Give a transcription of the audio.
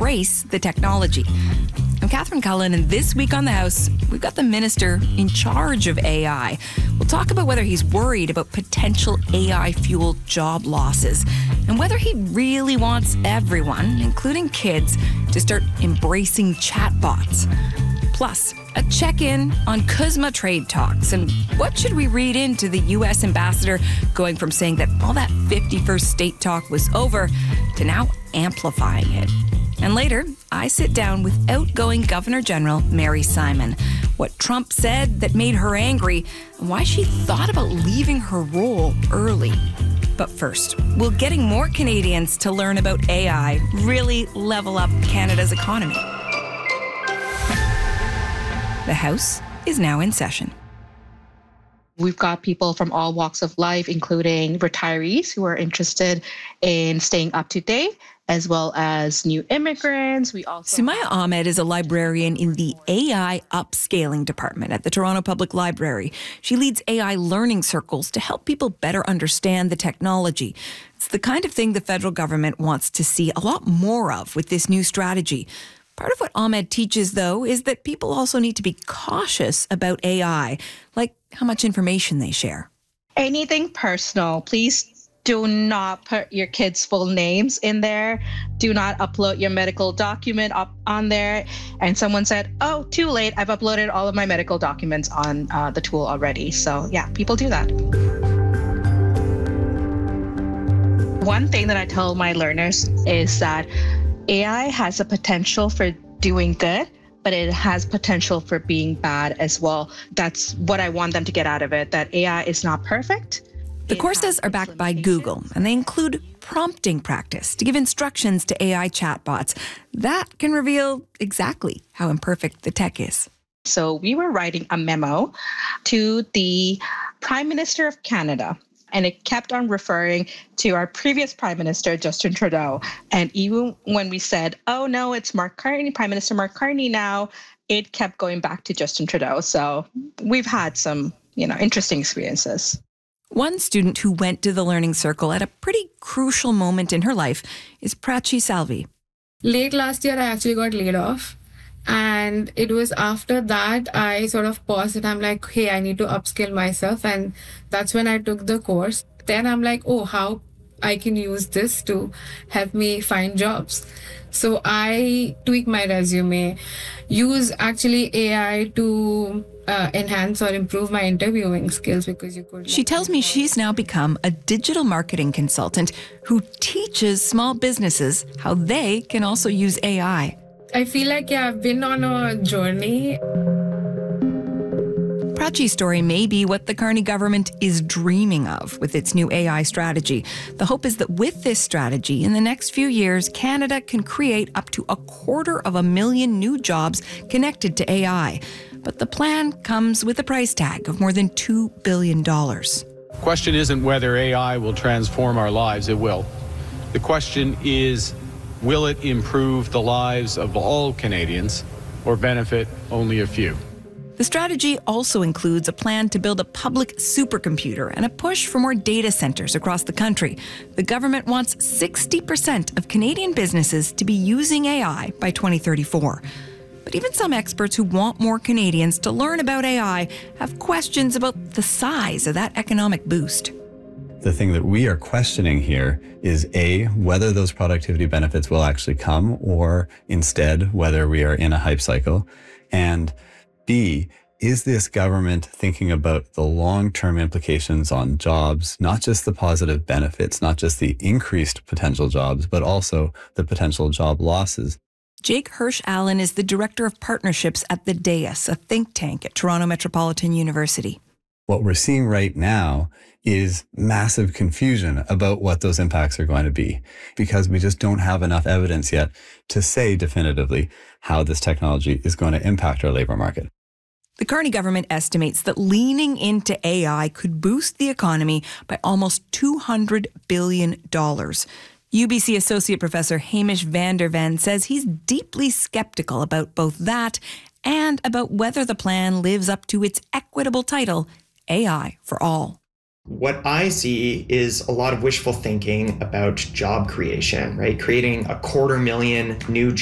embrace the technology. I'm Catherine Cullen, and this week on The House, we've got the minister in charge of AI. We'll talk about whether he's worried about potential AI-fueled job losses and whether he really wants everyone, including kids, to start embracing chatbots. Plus, a check-in on CUSMA trade talks and what should we read into the U.S. ambassador going from saying that all that 51st state talk was over to now amplifying it. And later, I sit down with outgoing Governor General Mary Simon, what Trump said that made her angry, and why she thought about leaving her role early. But first, will getting more Canadians to learn about AI really level up Canada's economy? The House is now in session. We've got people from all walks of life, including retirees who are interested in staying up to date, as well as new immigrants. We also Sumaya Ahmed is a librarian in the AI Upscaling Department at the Toronto Public Library. She leads AI learning circles to help people better understand the technology. It's the kind of thing the federal government wants to see a lot more of with this new strategy. Part of what Ahmed teaches, though, is that people also need to be cautious about AI, like how much information they share. Anything personal, please do not put your kids' full names in there. Do not upload your medical document up on there. And someone said, oh, too late. I've uploaded all of my medical documents on the tool already. So yeah, people do that. One thing that I tell my learners is that AI has a potential for doing good, but it has potential for being bad as well. That's what I want them to get out of it, that AI is not perfect. The courses are backed by Google, and they include prompting practice to give instructions to AI chatbots. That can reveal exactly how imperfect the tech is. So we were writing a memo to the Prime Minister of Canada, and it kept on referring to our previous Prime Minister, Justin Trudeau. And even when we said, oh no, it's Mark Carney, Prime Minister Mark Carney now, it kept going back to Justin Trudeau. So we've had some, interesting experiences. One student who went to the Learning Circle at a pretty crucial moment in her life is Prachi Salvi. Late last year, I actually got laid off. And it was after that I sort of paused and I'm like, hey, I need to upskill myself. And that's when I took the course. Then I'm like, oh, how I can use this to help me find jobs. So I tweak my resume, use actually AI to enhance or improve my interviewing skills because you could. She tells me she's now become a digital marketing consultant who teaches small businesses how they can also use AI. I feel like, I've been on a journey. Prachi's story may be what the Carney government is dreaming of with its new AI strategy. The hope is that with this strategy, in the next few years, Canada can create up to 250,000 new jobs connected to AI. But the plan comes with a price tag of more than $2 billion. The question isn't whether AI will transform our lives. It will. The question is, will it improve the lives of all Canadians or benefit only a few? The strategy also includes a plan to build a public supercomputer and a push for more data centers across the country. The government wants 60% of Canadian businesses to be using AI by 2034. But even some experts who want more Canadians to learn about AI have questions about the size of that economic boost. The thing that we are questioning here is A, whether those productivity benefits will actually come, or instead, whether we are in a hype cycle. And B, is this government thinking about the long-term implications on jobs, not just the positive benefits, not just the increased potential jobs, but also the potential job losses? Jake Hirsch-Allen is the Director of Partnerships at the DAIS, a think tank at Toronto Metropolitan University. What we're seeing right now is massive confusion about what those impacts are going to be, because we just don't have enough evidence yet to say definitively how this technology is going to impact our labor market. The Carney government estimates that leaning into AI could boost the economy by almost $200 billion. UBC Associate Professor Hamish van der Ven says he's deeply skeptical about both that and about whether the plan lives up to its equitable title, AI for All. What I see is a lot of wishful thinking about job creation, right? Creating 250,000 new